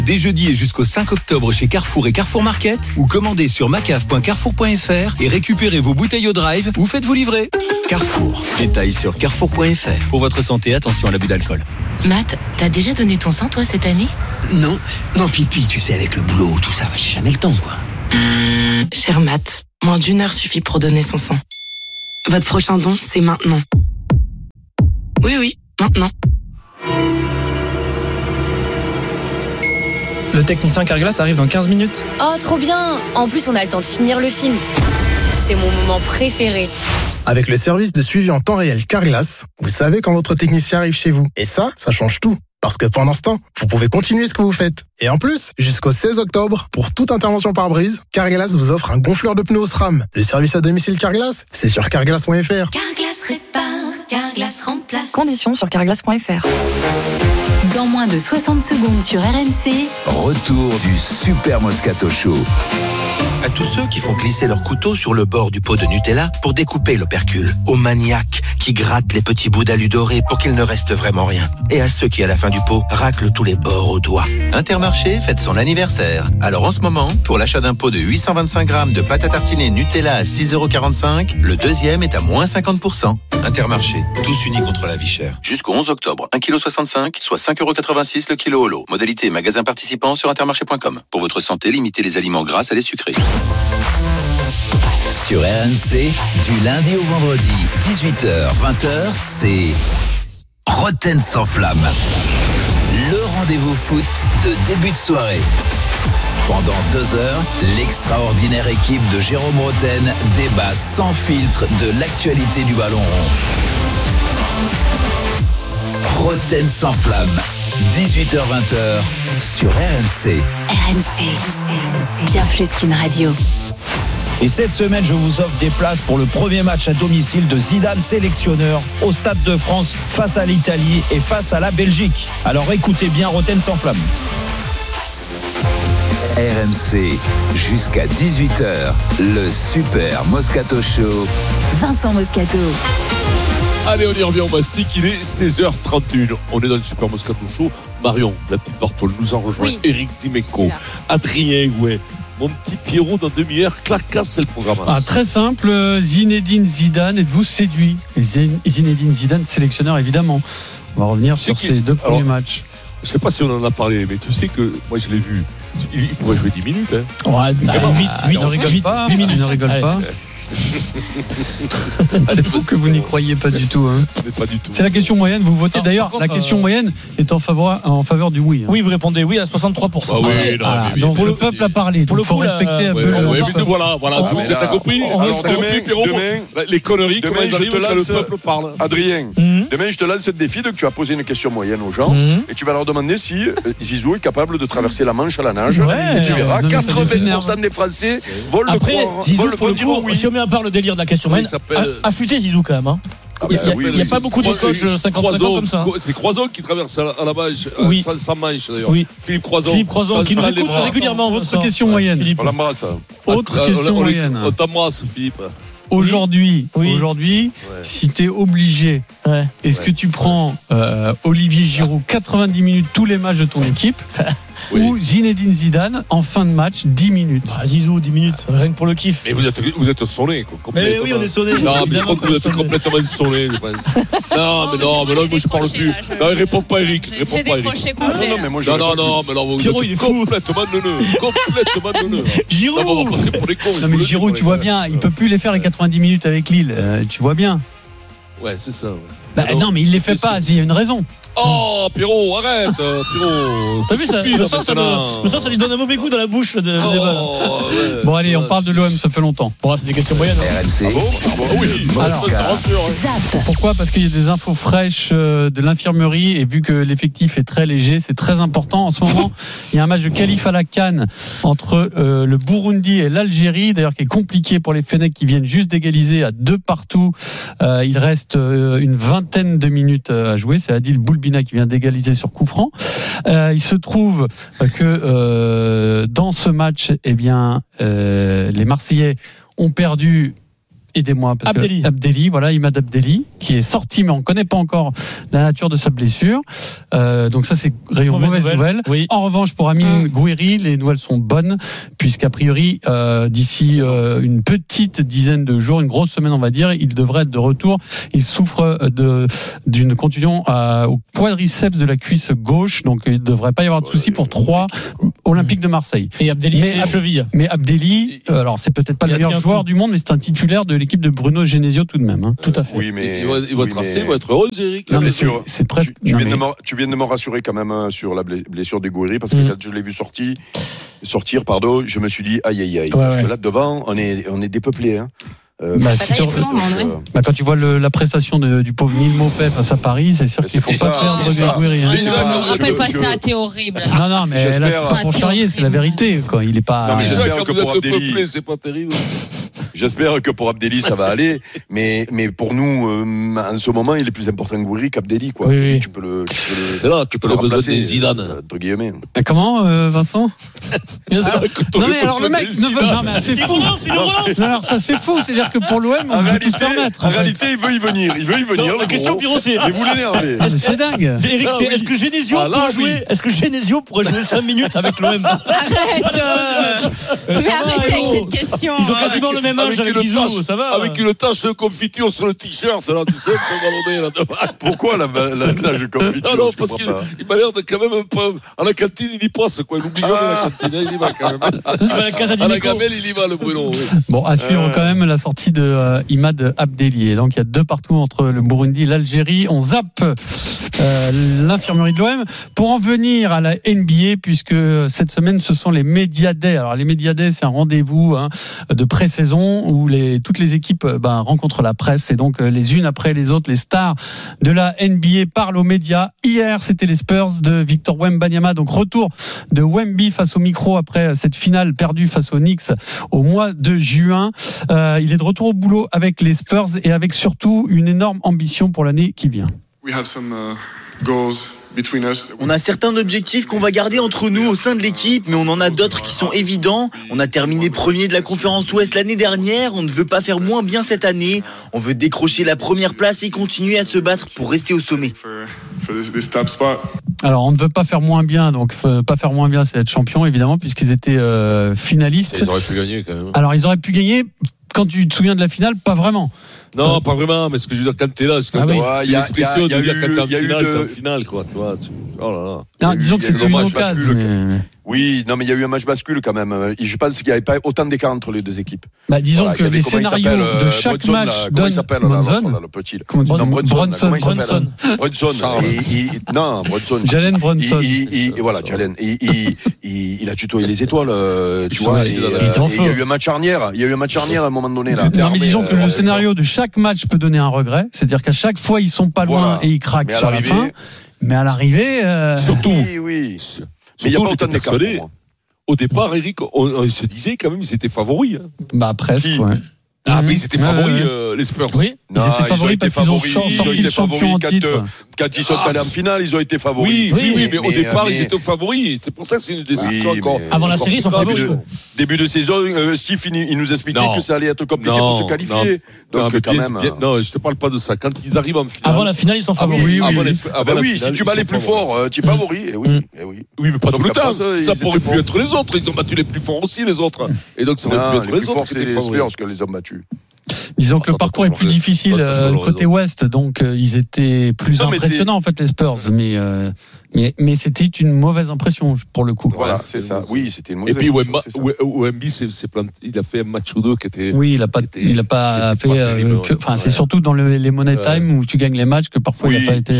Dès jeudi et jusqu'au 5 octobre chez Carrefour et Carrefour Market, ou commandez sur macaf.carrefour.fr et récupérez vos bouteilles au drive ou faites-vous livrer. Carrefour. Détails sur carrefour.fr. Pour votre santé, attention à l'abus d'alcool. Matt, t'as déjà donné ton sang, toi, cette année ? Non, Pipi, tu sais, avec le boulot, tout ça, j'ai jamais le temps, quoi. Cher Matt, moins d'1 heure suffit pour donner son sang. Votre prochain don, c'est maintenant. Oui, maintenant. Le technicien Carglass arrive dans 15 minutes. Oh, trop bien! En plus, on a le temps de finir le film. C'est mon moment préféré. Avec le service de suivi en temps réel Carglass, vous savez quand votre technicien arrive chez vous. Et ça change tout. Parce que pendant ce temps, vous pouvez continuer ce que vous faites. Et en plus, jusqu'au 16 octobre, pour toute intervention pare-brise, Carglass vous offre un gonfleur de pneus au SRAM. Le service à domicile Carglass, c'est sur carglass.fr. Carglass répare, Carglass remplace. Conditions sur carglass.fr. Dans moins de 60 secondes sur RMC. Retour du Super Moscato Show. À tous ceux qui font glisser leur couteau sur le bord du pot de Nutella pour découper l'opercule. Aux maniaques qui grattent les petits bouts d'alu doré pour qu'il ne reste vraiment rien. Et à ceux qui, à la fin du pot, raclent tous les bords au doigt. Intermarché fête son anniversaire. Alors en ce moment, pour l'achat d'un pot de 825 grammes de pâte à tartiner Nutella à 6,45 €, le deuxième est à moins 50%. Intermarché, tous unis contre la vie chère. Jusqu'au 11 octobre, 1,65 kg, soit 5,86 € le kilo au lot. Modalité et magasin participant sur intermarché.com. Pour votre santé, limitez les aliments gras à les sucrés. Sur RMC, du lundi au vendredi, 18h-20h, c'est Roten sans flamme. Le rendez-vous foot de début de soirée. Pendant 2 heures, l'extraordinaire équipe de Jérôme Roten débat sans filtre de l'actualité du ballon rond. Roten sans flamme, 18h-20h sur RMC. RMC, bien plus qu'une radio. Et cette semaine, je vous offre des places pour le premier match à domicile de Zidane, sélectionneur, au Stade de France, face à l'Italie et face à la Belgique. Alors écoutez bien Roten sans flamme. RMC, jusqu'à 18h, le Super Moscato Show. Vincent Moscato. Allez, on y revient au Mastic, il est 16h31. On est dans le Super Moscato Show. Marion, la petite Bartole, nous en rejoint. Oui. Eric Dimeco, Adrien Gouet. Mon petit Pierrot, dans demi-heure, clacasse, c'est le programme. Très simple, Zinedine Zidane, êtes-vous séduit? Zinedine Zidane, sélectionneur évidemment. On va revenir sur ces 2 premiers matchs. Je ne sais pas si on en a parlé, mais tu sais que moi je l'ai vu. Il pourrait jouer 10 minutes. Hein. Ouais, 8 ne rigole pas. 8 minutes. Ne rigole pas. C'est vous que vous n'y croyez pas du tout. Hein. Pas du tout. C'est la question moyenne. Vous votez d'ailleurs. La question moyenne est en faveur du oui. Hein. Oui, vous répondez oui à 63%. Ah oui, non, mais donc le peuple a parlé. Pour le coup, respecter un peu. Voilà. T'as compris. Alors, demain, les conneries, comment ils arrivent quand le peuple parle. Adrien, demain je te lance ce défi, donc tu vas poser une question moyenne aux gens et tu vas leur demander si Zizou est capable de traverser la Manche à la nage. Et tu verras, 80% des Français veulent le dire oui. Si on met à part le délire de la question moyenne, affûter Zizou quand même. Hein. Il n'y a pas beaucoup de coachs 50-50 comme ça. C'est Croizon qui traverse à la Manche, sans Manche d'ailleurs. Oui. Philippe Croizon qui nous écoute régulièrement. Autre question moyenne. On l'embrasse. Autre question moyenne. On t'embrasse, Philippe. Aujourd'hui, si tu es obligé, est-ce que tu prends Olivier Giroud 90 minutes tous les matchs de ton équipe ou Zinedine Zidane en fin de match 10 minutes? Zizou 10 minutes, rien que pour le kiff. Mais vous êtes sonné. Mais oui, on est sonné. Non, mais je crois que vous êtes complètement sonné, je pense. Non, mais là, moi je parle plus. Non, il répond pas, Eric. J'ai décroché complet. Non, mais là, vous êtes complètement neuneux. Giroud. Non, mais Giroud, tu vois bien, il peut plus les faire les 90 minutes avec Lille. Tu vois bien. Ouais, c'est ça. Non, mais il les fait pas. Il y a une raison. Oh, Pierrot, arrête, Pierrot. T'as vu ça lui donne un mauvais goût dans la bouche. Bon, allez, on parle de l'OM, ça fait longtemps. Bon, c'est des questions moyennes. RMC. Oui. Alors, pourquoi? Parce qu'il y a des infos fraîches de l'infirmerie et vu que l'effectif est très léger, c'est très important. En ce moment, il y a un match de qualif à la CAN entre le Burundi et l'Algérie, d'ailleurs qui est compliqué pour les Fennecs qui viennent juste d'égaliser à 2 partout. Il reste une vingtaine de minutes à jouer. C'est Adil Boulbina qui vient d'égaliser sur coup franc. Il se trouve que dans ce match, les Marseillais ont perdu aidez-moi. Parce Abdelli. Que Abdelli, voilà, Imad Abdelli, qui est sorti, mais on ne connaît pas encore la nature de sa blessure. Donc ça, c'est rayon mauvaise nouvelle. Oui. En revanche, pour Amine Gouiri, les nouvelles sont bonnes, puisqu'a priori, d'ici une petite dizaine de jours, une grosse semaine, on va dire, il devrait être de retour. Il souffre d'une contusion au quadriceps de la cuisse gauche, donc il ne devrait pas y avoir de soucis pour 3 Olympiques de Marseille. Et Abdelli, c'est cheville. Mais Abdelli, alors c'est peut-être pas le meilleur joueur du monde, mais c'est un titulaire de l'équipe de Bruno Genesio tout de même. Hein. Tout à fait. Oui, mais il va tracer, il va être heureux, Eric. Non, mais c'est presque. Tu viens de me rassurer quand même sur la blessure de Gouiri, parce que quand je l'ai vu sortir, je me suis dit aïe. Parce que là devant, on est dépeuplé. Hein. Quand tu vois la prestation du pauvre Neil Maupay face à Paris, c'est sûr qu'il ne faut pas perdre Gouiri. Ne rappelle pas ça, t'es horrible. Non, mais là, c'est pas pour charrier, c'est la vérité. Quoi. Il est pas. Non, mais j'espère que pour Abdelli, peuplé, c'est pas terrible. J'espère que pour Abdelli ça va aller, mais pour nous, en ce moment, il est plus important que Gouiri qu'Abdelli, quoi. Oui. Tu peux le. C'est là, tu peux le remplacer des Zidane. Entre guillemets. Comment, Vincent? Non mais alors le mec ne veut. Non mais c'est fou. Alors ça c'est fou, c'est-à-dire que pour l'OM, on peut tout se permettre. En réalité, il veut y venir. La question, Pierrot, c'est. Mais vous l'énervez. C'est dingue. Eric, est-ce que Genesio pourrait jouer? Est-ce que Genesio pourrait jouer 5 minutes avec l'OM? Arrête. Mais arrêtez avec cette question. Ils ont quasiment le même âge avec Zizou, ça va. Avec une tache de confiture sur le t-shirt, là, tu sais, pour ballonner là-dedans. Pourquoi la tache de confiture? Non, parce qu'il m'a l'air de quand même un peu. À la cantine, il y passe, quoi. Il oublie jamais la cantine, il y va quand même. Il va à la Casa à la gamelle, il y va, le Bruno. Oui. Bon, à suivre quand même la sortie de Imad Abdelli. Et donc, il y a 2 partout entre le Burundi et l'Algérie. On zappe l'infirmerie de l'OM pour en venir à la NBA, puisque cette semaine, ce sont les Media Days. Alors, les Media Days, c'est un rendez-vous de pré-saison où toutes les équipes rencontrent la presse, et donc les unes après les autres, les stars de la NBA parlent aux médias. Hier, c'était les Spurs de Victor Wembanyama, donc retour de Wemby face au micro après cette finale perdue face aux Knicks au mois de juin. Il est de retour au boulot avec les Spurs et avec surtout une énorme ambition pour l'année qui vient. On a certains objectifs qu'on va garder entre nous au sein de l'équipe, mais on en a d'autres qui sont évidents. On a terminé premier de la conférence Ouest l'année dernière, on ne veut pas faire moins bien cette année. On veut décrocher la première place et continuer à se battre pour rester au sommet. Alors on ne veut pas faire moins bien, donc pas faire moins bien, c'est être champion évidemment, puisqu'ils étaient finalistes. Et ils auraient pu gagner quand même. Alors ils auraient pu gagner. Quand tu te souviens de la finale, pas vraiment. Non, pas vraiment, mais ce que je veux dire, quand t'es là, c'est l'expression de dire quand t'es en finale, quoi, tu vois. Oh là là. Non, disons que c'était une occasion. Oui, non, mais il y a eu un match bascule quand même. Je pense qu'il n'y avait pas autant d'écart entre les deux équipes. Disons que les scénarios de chaque match donnent le petit. Brunson. Non, Brunson. Jalen Brunson. Et voilà, Jalen. Il a tutoyé les étoiles, tu vois. Il y a eu un match charnière. Il y a eu un match charnière à un moment donné là. Non, mais disons que le scénario de chaque match peut donner un regret. C'est-à-dire qu'à chaque fois, ils sont pas loin et ils craquent sur la fin. Mais à l'arrivée. Surtout. Oui. Mais il n'y a pas autant d'écart. Au départ, Eric, on se disait quand même ils étaient favoris. Presque, ouais. Ah, mais ils étaient favoris, les Spurs. Oui, ils étaient favoris parce qu'ils ont sorti le champion en titre. Quand ils sont allés en finale, ils ont été favoris. Oui, mais au départ, ils étaient favoris. C'est pour ça que c'est une décision encore. Avant la série, ils sont favoris. Début de saison, Steve, il nous expliquait que ça allait être compliqué pour se qualifier. Donc, quand même. Non, je te parle pas de ça. Quand ils arrivent en finale. Avant la finale, ils sont favoris. Oui, si tu bats les plus forts, tu es favori. Oui, mais pas tout le temps. Ça pourrait plus être les autres. Ils ont battu les plus forts aussi, les autres. Et donc, ça aurait pu être les autres. C'est les Spurs que les ont battus. Disons que le parcours est plus difficile côté ouest, donc ils étaient plus impressionnants en fait les Spurs, mais c'était une mauvaise impression pour le coup. Voilà, c'est ça. Oui, c'était une mauvaise impression. Et puis Wemby il a fait un match ou deux qui était. Oui, il a pas fait. Enfin, c'est surtout dans les Money Time où tu gagnes les matchs que parfois il n'a pas été.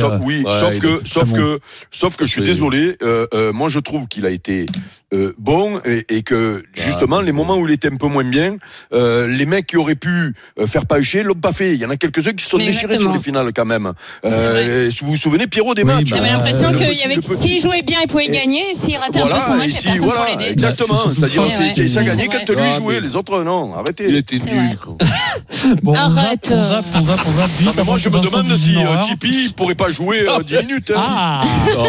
Sauf que je suis désolé. Moi, je trouve qu'il a été bon et que justement les moments où il était un peu moins bien, les mecs qui auraient pu faire pencher l'ont pas fait. Il y en a quelques-uns qui se sont déchirés sur les finales quand même. Vous vous souvenez, Pierrot, des matchs? J'avais l'impression qu'il y avait s'il jouait bien, il pouvait gagner. S'il ratait un peu son match, il n'y a personne pour l'aider. Exactement. C'est-à-dire, ça gagnait quand lui jouait. Les autres, non. Arrêtez. Il était nul. Bon, arrête. On zappe vite. Non, mais moi, je me demande si Tipeee ne pourrait pas jouer 10 minutes. Ah.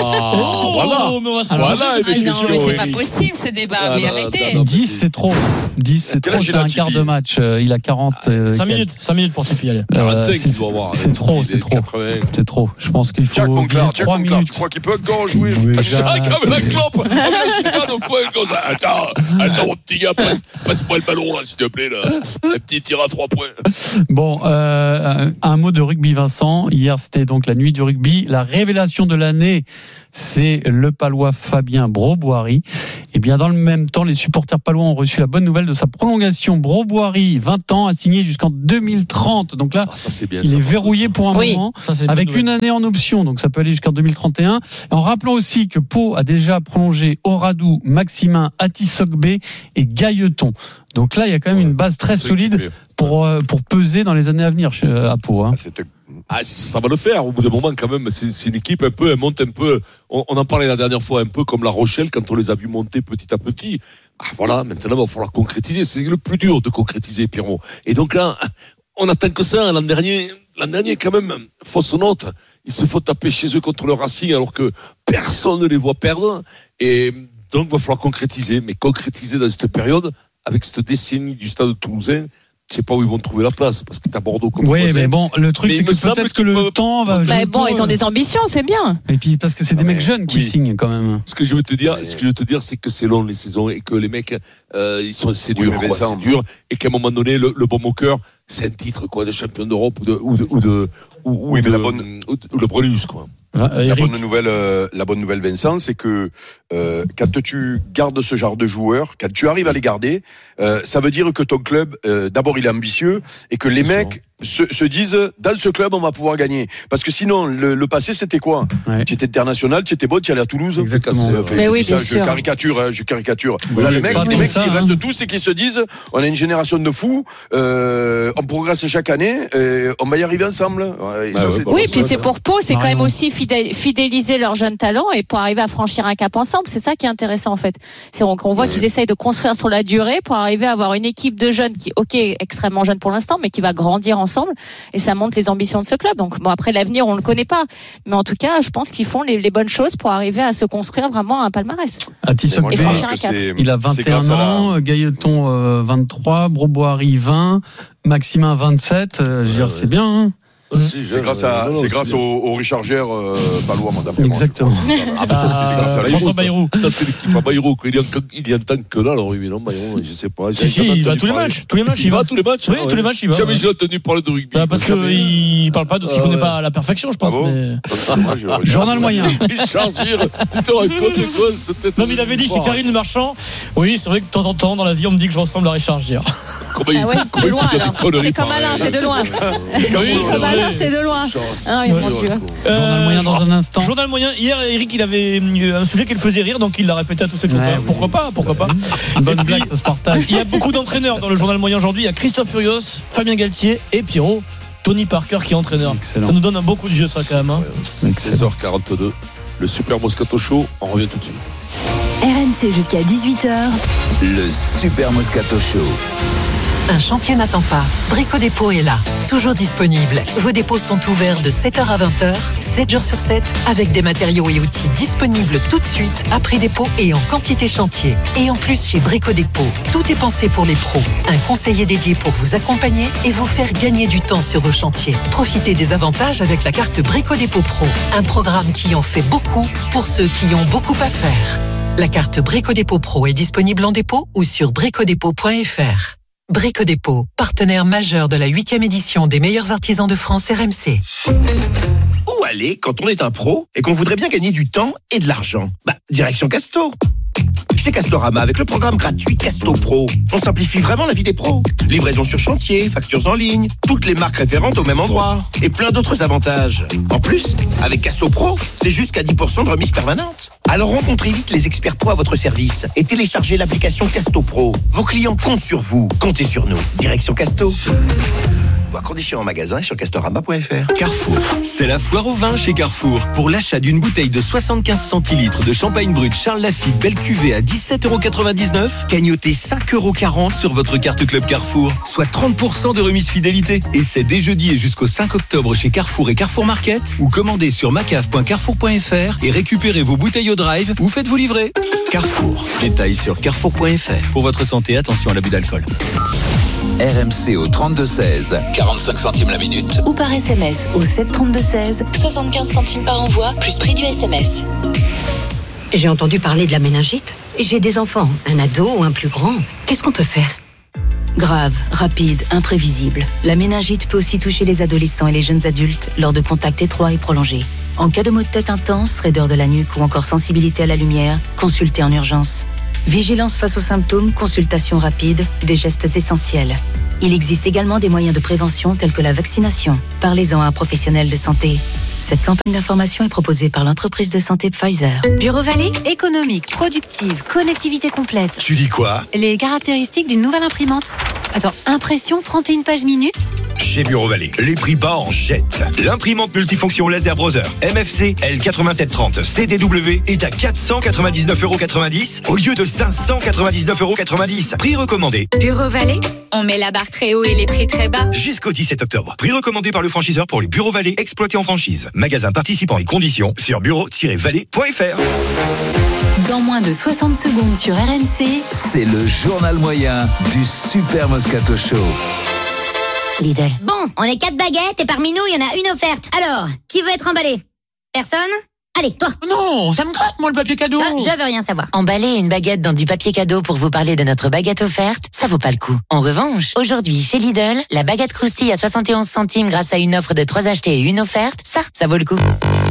Voilà, non, mais c'est pas possible ce débat. Mais arrêtez. 10, c'est trop. 10, c'est trop. C'est un quart de match. Il a 40. 5 minutes pour Tipeee, allez. 45, il doit avoir. C'est trop. C'est trop. Je pense qu'il faut. Jack Monclar, 3 minutes. tu crois qu'il peut encore jouer? Jacques avec la clope. Je suis pas dans le coin comme ça. Attends, mon petit gars, passe-moi le ballon, là, s'il te plaît, là. Un petit tir à 3 points. Bon, un mot de rugby, Vincent. Hier, c'était donc la nuit du rugby. La révélation de l'année, c'est le Palois Fabien Broboiry. Et bien, dans le même temps, les supporters palois ont reçu la bonne nouvelle de sa prolongation. Broboiry, 20 ans, a signé jusqu'en 2030. Donc là, ça, c'est bien, il est verrouillé pour un moment, avec une année en option. Donc ça peut aller jusqu'en 2031. En rappelant aussi que Pau a déjà prolongé Oradou, Maximin, Atisogbe et Gailleton. Donc là, il y a quand même une base très solide pour peser dans les années à venir à Pau. Hein. Ça va le faire au bout d'un moment quand même. C'est une équipe elle monte un peu. On en parlait la dernière fois un peu comme La Rochelle quand on les a vus monter petit à petit. Voilà, maintenant il va falloir concrétiser. C'est le plus dur de concrétiser, Pierrot. Et donc là, on attend que ça. L'an dernier quand même, fausse note. Ils se font taper chez eux contre le Racing alors que personne ne les voit perdre. Et donc il va falloir concrétiser. Mais concrétiser dans cette période, avec cette décennie du Stade Toulousain, je sais pas où ils vont trouver la place parce que t'as Bordeaux comme oui, mais bon, le truc c'est que peut-être que le temps va. Bon, ils ont des ambitions, c'est bien. Et puis parce que c'est des mecs jeunes qui signent quand même. Ce que je veux te dire, c'est que c'est long les saisons et que les mecs, c'est dur, c'est dur, et qu'à un moment donné, le baume au cœur, c'est un titre quoi, de champion d'Europe ou le Brennus quoi. La bonne nouvelle, Vincent, c'est que quand tu gardes ce genre de joueurs, quand tu arrives à les garder, ça veut dire que ton club, d'abord, il est ambitieux et que les mecs se disent dans ce club on va pouvoir gagner. Parce que sinon le passé c'était quoi? Tu étais international, tu étais bon, tu allais à Toulouse. Exactement. Mais oui, bien sûr. Je caricature. Là, les mecs s'ils restent tous et qu'ils se disent on a une génération de fous, on progresse chaque année, on va y arriver ensemble. Oui, puis c'est pour Pau, c'est quand même aussi fidéliser leurs jeunes talents et pour arriver à franchir un cap ensemble. C'est ça qui est intéressant en fait. C'est qu'on voit qu'ils essayent de construire sur la durée pour arriver à avoir une équipe de jeunes qui, extrêmement jeune pour l'instant, mais qui va grandir ensemble. Et ça montre les ambitions de ce club. Donc bon, après l'avenir on le connaît pas, mais en tout cas je pense qu'ils font les bonnes choses pour arriver à se construire vraiment un palmarès. Atisogbe, il a 21 ans, Gailleton 23, Broboiry 20, Maximin 27. Je veux dire c'est bien. Hein. C'est grâce au Richard Gere palois, madame. Exactement. François Bayrou. Ça, c'est l'équipe à Bayrou. Il y entend que là, alors évidemment, Bayrou, je sais pas. Il va tous les matchs. Il va tous les matchs. Oui, tous les matchs, il va. Jamais j'ai entendu parler de rugby. Parce qu'il parle pas de ce qu'il connaît pas à la perfection, je pense. Journal moyen. Richard Gere, tu te racontes quoi? Non, mais il avait dit chez Karine Le Marchand. Oui, c'est vrai que de temps en temps, dans la vie, on me dit que je ressemble à Richard Gere. De loin, alors. C'est comme Alain, c'est de loin. C'est de loin. Ah, oui, mon Dieu. Journal moyen dans un instant. Journal moyen. Hier, Eric, il avait un sujet qui le faisait rire, donc il l'a répété à tous ses copains. Pourquoi pas? Une bonne blague, ça se partage. Il y a beaucoup d'entraîneurs dans le journal moyen aujourd'hui. Il y a Christophe Furios, Fabien Galtier et Pierrot, Tony Parker qui est entraîneur. Excellent. Ça nous donne un beau coup de jeu, ça, quand même. Hein. 16h42. Le Super Moscato Show. On revient tout de suite. RMC jusqu'à 18h. Le Super Moscato Show. Un chantier n'attend pas. Brico Dépôt est là, toujours disponible. Vos dépôts sont ouverts de 7h à 20h, 7 jours sur 7, avec des matériaux et outils disponibles tout de suite, après dépôt et en quantité chantier. Et en plus, chez Brico Dépôt, tout est pensé pour les pros. Un conseiller dédié pour vous accompagner et vous faire gagner du temps sur vos chantiers. Profitez des avantages avec la carte Brico Dépôt Pro, un programme qui en fait beaucoup pour ceux qui ont beaucoup à faire. La carte Brico Dépôt Pro est disponible en dépôt ou sur bricodépôt.fr. Brico Dépôt, partenaire majeur de la 8e édition des meilleurs artisans de France RMC. Où aller quand on est un pro et qu'on voudrait bien gagner du temps et de l'argent? Direction Casto. Chez Castorama, avec le programme gratuit Casto Pro, on simplifie vraiment la vie des pros. Livraison sur chantier, factures en ligne, toutes les marques référentes au même endroit et plein d'autres avantages. En plus, avec Casto Pro, c'est jusqu'à 10% de remise permanente. Alors rencontrez vite les experts pro à votre service et téléchargez l'application Casto Pro. Vos clients comptent sur vous, comptez sur nous. Direction Casto. Voir conditions en magasin et sur castorama.fr. Carrefour, c'est la foire au vin chez Carrefour. Pour l'achat d'une bouteille de 75 centilitres de champagne brut Charles Lafite belle cuvée à 17,99 €, gagnotez 5,40 € sur votre carte Club Carrefour, soit 30% de remise fidélité. Et c'est dès jeudi et jusqu'au 5 octobre chez Carrefour et Carrefour Market, ou commandez sur macaf.carrefour.fr et récupérez vos bouteilles au drive ou faites-vous livrer. Carrefour, détails sur carrefour.fr. Pour votre santé, attention à l'abus d'alcool. RMC au 32-16, 45 centimes la minute. Ou par SMS au 732-16, 75 centimes par envoi, plus prix du SMS. J'ai entendu parler de la méningite. J'ai des enfants, un ado ou un plus grand. Qu'est-ce qu'on peut faire ? Grave, rapide, imprévisible. La méningite peut aussi toucher les adolescents et les jeunes adultes lors de contacts étroits et prolongés. En cas de maux de tête intense, raideur de la nuque ou encore sensibilité à la lumière, consultez en urgence. Vigilance face aux symptômes, consultation rapide, des gestes essentiels. Il existe également des moyens de prévention tels que la vaccination. Parlez-en à un professionnel de santé. Cette campagne d'information est proposée par l'entreprise de santé Pfizer. Bureau Vallée, économique, productive, connectivité complète. Tu dis quoi ? Les caractéristiques d'une nouvelle imprimante. Attends, impression 31 pages minutes. Chez Bureau Vallée, les prix bas en jette. L'imprimante multifonction laser browser MFC L8730 CDW est à 499,90 € au lieu de 599,90 €. Prix recommandé. Bureau Vallée, on met la barre très haut et les prix très bas. Jusqu'au 17 octobre. Prix recommandé par le franchiseur pour les Bureaux Vallée exploités en franchise. Magasin participant et conditions sur bureau-vallée.fr. Dans moins de 60 secondes sur RMC, C'est le journal moyen du Super Moscato Show. Lidl. Bon, on est 4 baguettes et parmi nous, il y en a une offerte. Alors, qui veut être emballé ? Personne ? Allez, toi. Non, ça me gratte, moi, le papier cadeau. Ah, je veux rien savoir. Emballer une baguette dans du papier cadeau pour vous parler de notre baguette offerte, ça vaut pas le coup. En revanche, aujourd'hui, chez Lidl, la baguette croustille à 71 centimes grâce à une offre de 3 achetés et une offerte, ça vaut le coup.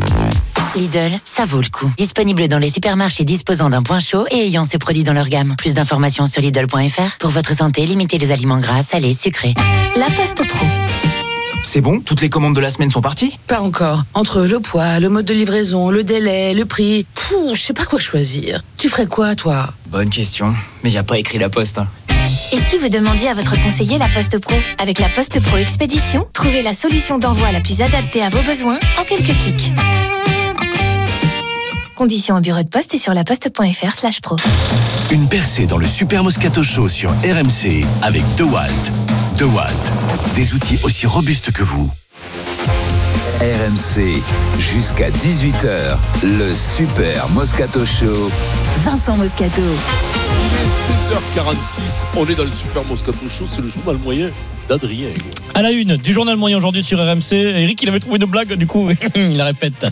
Lidl, ça vaut le coup. Disponible dans les supermarchés disposant d'un point chaud et ayant ce produit dans leur gamme. Plus d'informations sur Lidl.fr. Pour votre santé, limitez les aliments gras, salés, sucrés. La Poste Pro. C'est bon ? Toutes les commandes de la semaine sont parties ? Pas encore. Entre le poids, le mode de livraison, le délai, le prix... je sais pas quoi choisir. Tu ferais quoi, toi ? Bonne question. Mais y a pas écrit la poste, hein. Et si vous demandiez à votre conseiller la Poste Pro ? Avec la Poste Pro Expédition, trouvez la solution d'envoi la plus adaptée à vos besoins en quelques clics. Conditions au bureau de poste et sur laposte.fr/pro. Une percée dans le Super Moscato Show sur RMC avec DeWalt. DeWalt, des outils aussi robustes que vous. RMC, jusqu'à 18h, le Super Moscato Show. Vincent Moscato. 16h46, on est dans le Super Moscato Show, c'est le journal moyen d'Adrien. À la une du journal moyen aujourd'hui sur RMC, Eric il avait trouvé une blague, du coup il la répète.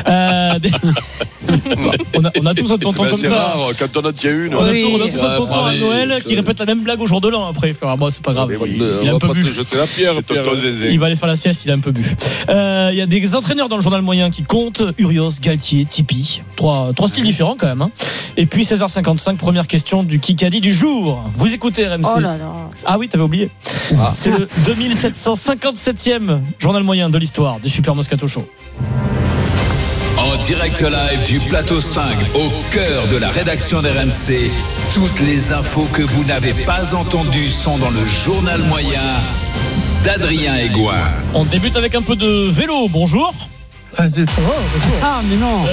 On a tous un tonton comme c'est ça. Rare, quand on en tient une. On a tous un tonton à Noël qui répète la même blague au jour de l'an après. Bon, c'est pas grave. Il a un peu bu. La pierre, il va aller faire la sieste, il a un peu bu. Il y a des entraîneurs dans le journal moyen qui comptent. Urios, Galtier, Tipeee. Trois styles différents quand même. Hein. Et puis 16h55, première question du Kikadi du jour. Vous écoutez RMC. Oh là là. Ah oui, t'avais oublié. C'est le 2757e journal moyen de l'histoire du Super Moscato Show. En direct live du plateau 5, au cœur de la rédaction d'RMC, toutes les infos que vous n'avez pas entendues sont dans le journal moyen d'Adrien Aigouin. On débute avec un peu de vélo. Bonjour. Ah, mais non.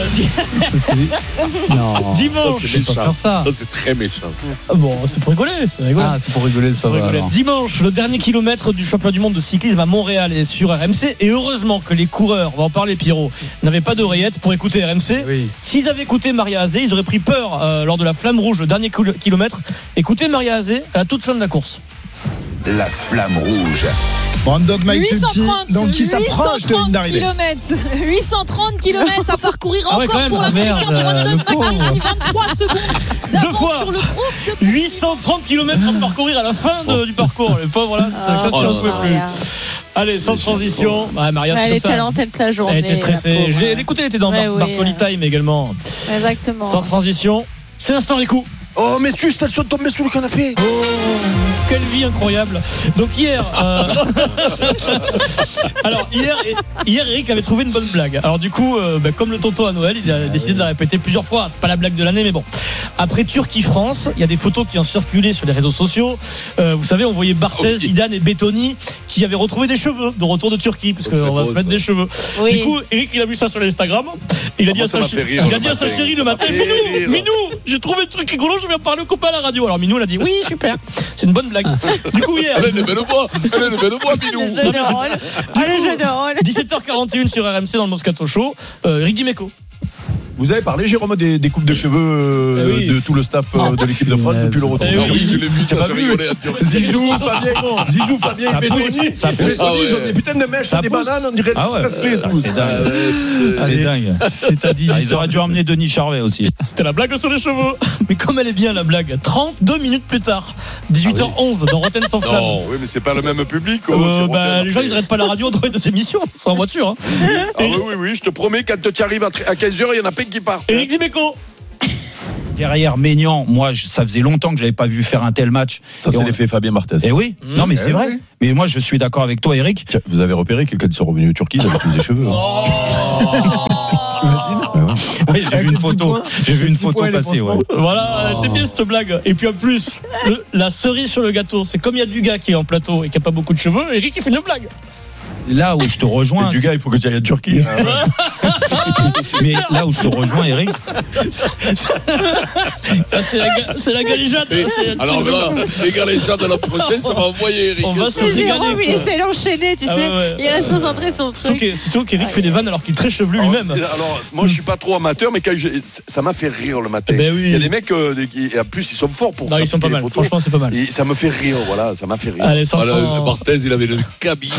Non. Dimanche. Ça, c'est pas faire ça. Ça, c'est très méchant. Bon, c'est pour rigoler. Ah, c'est pour rigoler, ça va. Dimanche, le dernier kilomètre du championnat du monde de cyclisme à Montréal est sur RMC. Et heureusement que les coureurs, on va en parler, Pierrot, n'avaient pas d'oreillettes pour écouter RMC. Oui. S'ils avaient écouté Maria Azé, ils auraient pris peur lors de la flamme rouge, le dernier kilomètre. Écoutez Maria Azé à la toute fin de la course. La flamme rouge. Brandon Mike 830, donc qui s'approche de ligne d'arrivée. 830 km à parcourir Ah ouais, encore pour l'Américain Brandon McNulty, 23 secondes Deux fois sur le groupe. 830 km à parcourir à la fin du parcours. Les pauvres, là, ça c'est un peu plus. Allez, sans transition. Maria, c'est Elle comme ça. était à l'antenne toute la journée. Elle était stressée. J'ai écouté, elle était dans Bartoli Time également. Exactement. Sans transition, c'est l'instant Rico. Oh, mais tu ça sont tombés sous le canapé. Oh, quelle vie incroyable. Donc hier, alors hier Eric avait trouvé une bonne blague. Alors du coup, comme le tonton à Noël, il a décidé de la répéter plusieurs fois. C'est pas la blague de l'année, mais bon. Après Turquie-France, il y a des photos qui ont circulé sur les réseaux sociaux. Vous savez, on voyait Barthez, Zidane et Bettoni qui avaient retrouvé des cheveux de retour de Turquie, parce qu'on va se mettre des cheveux. Oui. Du coup, Eric, il a vu ça sur l'Instagram. Il a dit à sa chérie le matin, Minou, j'ai trouvé le truc rigolo, je vais en parler au copain à la radio. Alors Minou, elle a dit, oui, super, c'est une bonne blague. Du coup, hier. Elle est de belle voix, Minou. Allez, jeu de rôle. 17h41 sur RMC dans le Moscato Show. Eric Dimeco. Vous avez parlé, Jérôme, des coupes de cheveux de tout le staff de l'équipe de France depuis le retour. Oui, je l'ai vu, ça fait rigoler. Zizou, Fabien et Bettoni. Ils ont des putains de mèches, des bananes, on dirait des c'est dingue. C'est à 18 Ils auraient dû emmener Denis Charvet aussi. C'était la blague sur les cheveux. Mais comme elle est bien la blague, 32 minutes plus tard, 18h11 dans Rotten sans flamme. Oui, mais c'est pas le même public. Les gens ils arrêtent pas la radio entre les deux émissions, ils sont en voiture. Oui, je te promets, quand tu arrives à 15h, il y en a plein qui partent. Eric Dimeco. Derrière Maignan, moi, ça faisait longtemps que j'avais pas vu faire un tel match. Ça, c'est l'effet Fabien Barthez. Et oui, non, mais c'est vrai. Mais moi, je suis d'accord avec toi, Eric. Vous avez repéré que quand ils sont revenus de Turquie, ils avaient tous des cheveux. T'imagines ? Oui, j'ai vu une photo passer. Ouais. Voilà, c'était bien cette blague. Et puis en plus, la cerise sur le gâteau, c'est comme il y a du gars qui est en plateau et qui a pas beaucoup de cheveux, Eric il fait une blague. Là où je te rejoins, du gars, il faut que tu ailles en Turquie. Mais là où je te rejoins, Eric, c'est la galéjade. Alors là, les galéjades de la prochaine, ça va envoyer Eric. On va se Jérôme, régaler. il essaie d'enchaîner, tu sais. Il reste concentré sur son truc. C'est tout qu'Eric fait des vannes alors qu'il est très chevelu lui-même. Alors, moi, je suis pas trop amateur, mais ça m'a fait rire le matin. Ben oui. Il y a des mecs, et en plus, ils sont forts pour. Non, ils sont pas mal. Franchement, c'est pas mal. Et ça me fait rire, voilà, ça m'a fait rire. Allez, Barthez, il avait le cabine.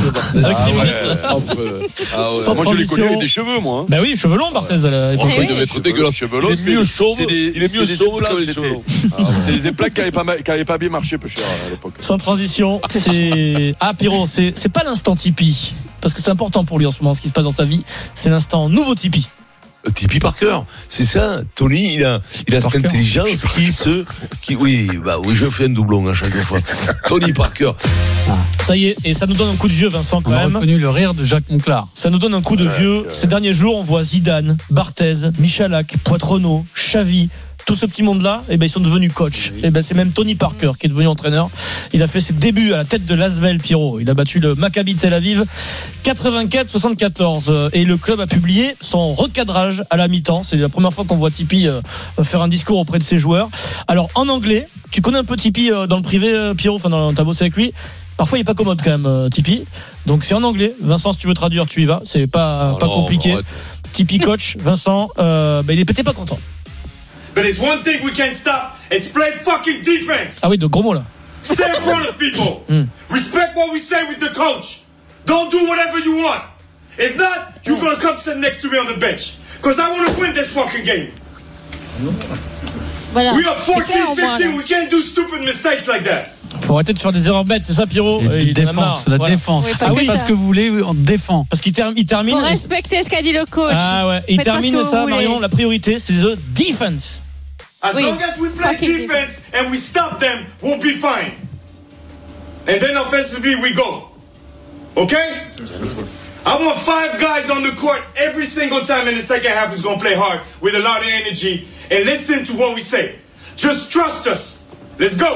Moi, je l'ai connu avec des cheveux, moi. Bah oui, cheveux longs, Barthez. Il devait être dégueulasse, cheveux longs. Il est mieux chauve. Il est mieux chauve que les cheveux longs. C'est des éplaques qui n'avaient pas bien marché, peu cher à l'époque. Sans transition, c'est. Ah, Pierrot, c'est pas l'instant Tipeee. Parce que c'est important pour lui en ce moment, ce qui se passe dans sa vie. C'est l'instant nouveau Tipeee. Tipeee Parker, c'est ça. Tony, il a cette intelligence oui, je fais un doublon à chaque fois. Tony Parker. Ça y est, et ça nous donne un coup de vieux, Vincent, quand même. On a reconnu le rire de Jacques Monclar. Ça nous donne un coup de vieux. Ces derniers jours, on voit Zidane, Barthez, Michalak, Poitrenaud, Xavi. Tout ce petit monde-là, ils sont devenus coach. C'est même Tony Parker qui est devenu entraîneur. Il a fait ses débuts à la tête de l'Asvel, Pierrot. Il a battu le Maccabi Tel Aviv 84-74. Et le club a publié son recadrage à la mi-temps. C'est la première fois qu'on voit Tipeee faire un discours auprès de ses joueurs. Alors, en anglais, tu connais un peu Tipeee dans le privé, Pierrot? Enfin, t'as bossé avec lui. Parfois, il n'est pas commode quand même, Tipeee. Donc, c'est en anglais. Vincent, si tu veux traduire, tu y vas. C'est pas compliqué. Tipeee coach, Vincent, il est peut-être pas content. But there's one thing we can't stop, it's play fucking defense. Ah oui, de gros mots là. Stay in front of people. Respect what we say with the coach. Don't do whatever you want. If not, you're gonna come sit next to me on the bench. Because I want to win this fucking game. Voilà. We are 14-15, we can't do stupid mistakes like that. Faut arrêter de faire des erreurs bêtes, c'est ça, Pierrot? Défense. Oui, parce que vous voulez, on défend. Parce qu'il termine. Faut respecter ce qu'a dit le coach. Ah ouais, il termine ça, Marion. La priorité, c'est the defense. As long as we play defense and we stop them, we'll be fine. And then offensively, we go. Okay? I want 5 guys on the court every single time in the second half who's going to play hard with a lot of energy and listen to what we say. Just trust us. Let's go!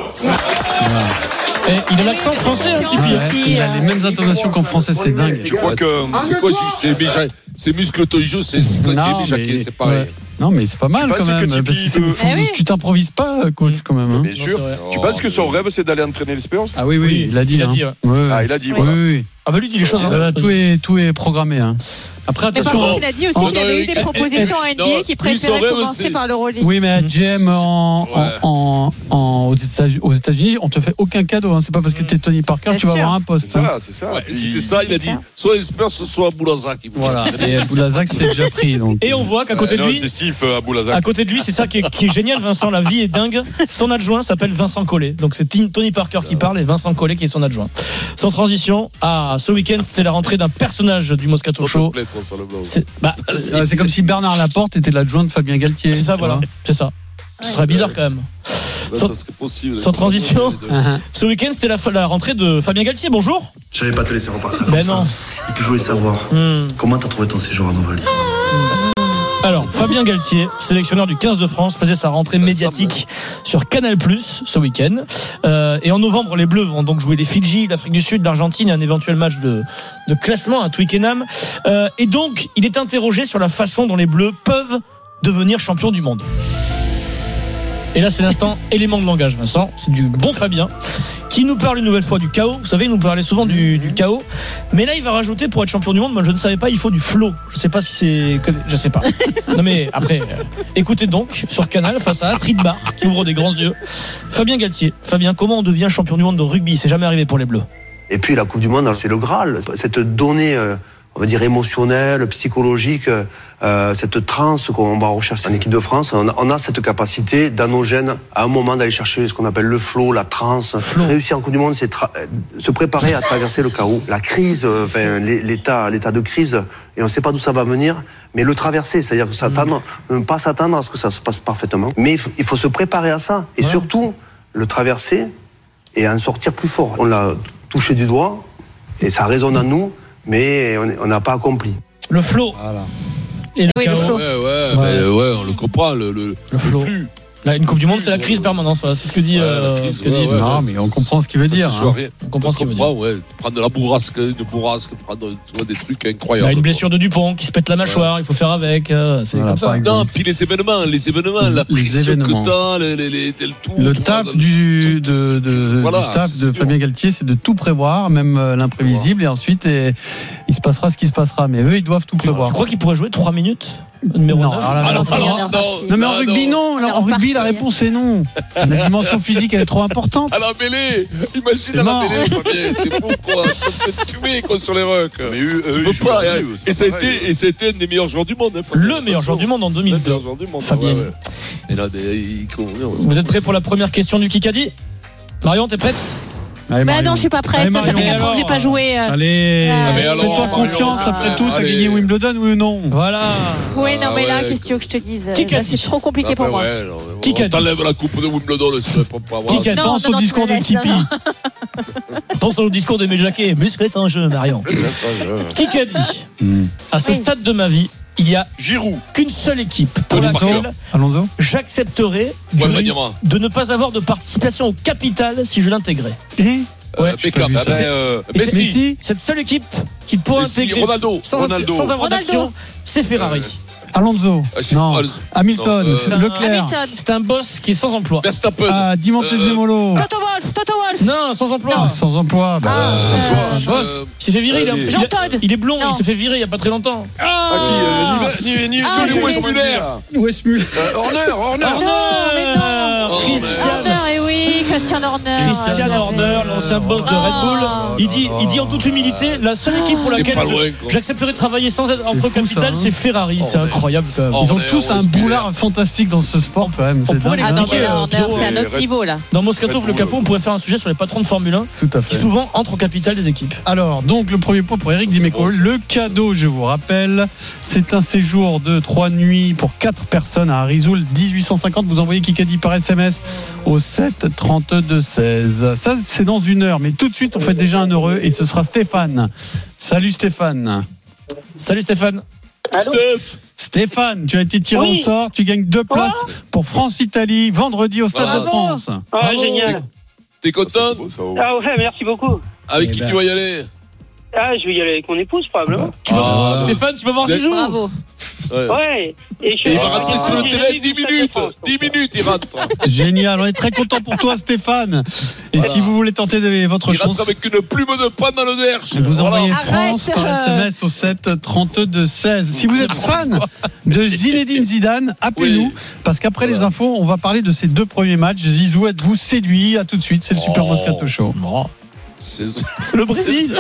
Il a l'accent français un petit peu. Il a les mêmes intonations qu'en français, c'est dingue. Je crois que c'est quoi c'est muscle Toijo, c'est Béjaquet, c'est pareil. Non, mais c'est pas mal quand même. Tu t'improvises pas, coach, quand même. Bien sûr. Tu penses que son rêve, c'est d'aller entraîner l'Espérance? Ah oui, il l'a dit. Il a dit, voilà. Oui. Ah bah lui dit les choses. Tout est programmé. Après, mais attention. par contre, il a dit aussi qu'il avait eu des propositions à NBA qui préféraient commencer par l'Euroleague. Oui, mais à GM aux États-Unis, on te fait aucun cadeau. C'est pas parce que t'es Tony Parker, tu vas avoir un poste. C'est ça. C'était ça, il a dit soit les Spurs, soit Boulazac. Voilà. Et Boulazac, c'était déjà pris. Et on voit qu'à côté de lui, c'est Sif à Boulazac. À côté de lui, c'est ça qui est génial, Vincent. La vie est dingue. Son adjoint s'appelle Vincent Collet. Donc c'est Tony Parker qui parle et Vincent Collet qui est son adjoint. Sans transition, ce week-end, c'était la rentrée d'un personnage du Moscato Show. C'est comme si Bernard Laporte était l'adjoint de Fabien Galtier. C'est ça, voilà. C'est ça. Ce serait bizarre quand même. Ça serait possible. Sans transition, ce week-end, c'était la rentrée de Fabien Galtier. Bonjour. Je n'allais pas te laisser repartir Ben comme non. ça. Et puis je voulais savoir, comment t'as trouvé ton séjour en Ovalie? Alors, Fabien Galtier, sélectionneur du 15 de France, faisait sa rentrée médiatique sur Canal+ ce week-end. Et en novembre, les Bleus vont donc jouer les Fidji, l'Afrique du Sud, l'Argentine et un éventuel match de classement à Twickenham. Et donc, il est interrogé sur la façon dont les Bleus peuvent devenir champions du monde. Et là, c'est l'instant élément de langage, Vincent. C'est du bon Fabien qui nous parle une nouvelle fois du chaos. Vous savez, il nous parlait souvent du chaos. Mais là, il va rajouter, pour être champion du monde, moi je ne savais pas, il faut du flow. Je sais pas si c'est... Je sais pas. Non mais après, écoutez donc, sur Canal, face à Astrid Barr, qui ouvre des grands yeux. Fabien Galtier. Fabien, comment on devient champion du monde de rugby? C'est jamais arrivé pour les Bleus. Et puis la Coupe du Monde, c'est le Graal. Cette donnée, on va dire, émotionnelle, psychologique, cette transe qu'on va rechercher en équipe de France, on a cette capacité dans nos gènes à un moment d'aller chercher ce qu'on appelle le flow, la transe. Réussir en Coupe du Monde, c'est se préparer à traverser le chaos, la crise, l'état de crise, et on ne sait pas d'où ça va venir, mais le traverser, c'est-à-dire que pas s'attendre à ce que ça se passe parfaitement, mais il faut se préparer à ça, et surtout le traverser et en sortir plus fort. On l'a touché du doigt, et ça résonne en nous, mais on n'a pas accompli. Le flow. Voilà. Et le chaos. Ouais, on le comprend, le flux. Là, une Coupe du Monde, c'est la crise permanente. C'est ce que dit. Non, mais on comprend ce qu'il veut dire. On comprend ce qu'il veut dire. Ouais, prendre de la bourrasque, prendre des trucs incroyables. Il y a une blessure de Dupont qui se pète la mâchoire, il faut faire avec. C'est comme ça. Non, puis les événements, la pression que t'as, le taf du staff de Fabien Galtier, c'est de tout prévoir, même l'imprévisible, et ensuite il se passera ce qui se passera. Mais eux, ils doivent tout prévoir. Tu crois qu'ils pourraient jouer 3 minutes? Numéro 9. Non, mais en rugby, non. En rugby, la réponse est non. La dimension physique, elle est trop importante. À la mêlée, imagine à la mêlée, Fabien. T'es fou, quoi. Tu mets quoi sur les rucks. Mais eux, ils jouent pas. Et ça a été un des meilleurs joueurs du monde. Le meilleur joueur du monde en 2002. Fabien. Et là, vous êtes prêts pour la première question du Kikadi? Marion, t'es prête? Bah non, je suis pas prête. Ça fait 4 ans que j'ai pas joué. Allez, fais-toi confiance. Après tout, t'as gagné Wimbledon, oui ou non? Voilà. Oui, non, mais là, qu'est-ce que tu veux que je te dise? C'est trop compliqué pour moi. Qui t'enlève la coupe de Wimbledon? Qui pense au discours de Tipeee? Pense au discours de Méjaquet. Muscle est un jeu, Marion. Qui a dit? À ce stade de ma vie, il y a Giroud qu'une seule équipe pour laquelle j'accepterai de ne pas avoir de participation au capital si je l'intégrais. Beckham, Messi. Cette seule équipe qui pourrait intégrer sans avoir d'action, c'est Ferrari. Alonso, non. Hamilton, Leclerc. C'est un boss qui est sans emploi. Verstappen. Dimonte-Zemolo. Toto Wolff. Non, sans emploi. Sans emploi. Boss. Il s'est fait virer. Il est blond. Il s'est fait virer il y a pas très longtemps. Wes Muller. Horner. Christian Horner. Christian Horner, l'ancien boss de Red Bull. Il dit en toute humilité, la seule équipe pour laquelle j'accepterai de travailler sans être entre capital, c'est Ferrari. C'est incroyable. Ils ont tous un boulard fantastique dans ce sport quand même. On pourrait l'expliquer. C'est un autre niveau là. Dans Moscato le Capot, on pourrait faire un sujet sur les patrons de Formule 1 qui souvent entrent au capital des équipes. Alors, donc le premier point pour Eric Dimeco. Le cadeau, je vous rappelle, c'est un séjour de 3 nuits pour 4 personnes à Risoul 1850. Vous envoyez Kikadi par SMS au 7 32 16. Ça, c'est dans 1 heure, mais tout de suite, on fait déjà un heureux et ce sera Stéphane. Salut Stéphane. Salut Stéphane. Stéphane, tu as été tiré au sort, tu gagnes 2 places pour France-Italie vendredi au Stade de France. Génial. T'es content? Ah ouais, merci beaucoup. Avec qui tu vas y aller? Je vais y aller avec mon épouse probablement. Stéphane, tu vas voir Zizou? Bravo. Ouais. Et il va rentrer sur le terrain 10 minutes. 10 minutes, il rentre. Génial, on est très content pour toi Stéphane. Et si vous voulez tenter votre chance, il rentre avec une plume de pain dans le derche. Vous envoyez France par SMS au 7 32 16. Si vous êtes fan de Zinedine Zidane, appelez-nous parce qu'après les infos, on va parler de ces 2 premiers matchs. Zizou, êtes-vous séduit? À tout de suite, c'est le Super Moscato Show. C'est le Brésil.